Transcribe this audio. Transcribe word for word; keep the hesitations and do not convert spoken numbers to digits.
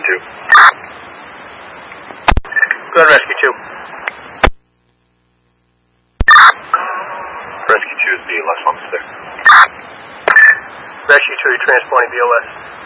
two. Go ahead, Rescue two. Rescue two is B L S officer. Rescue two, you're transporting B L S.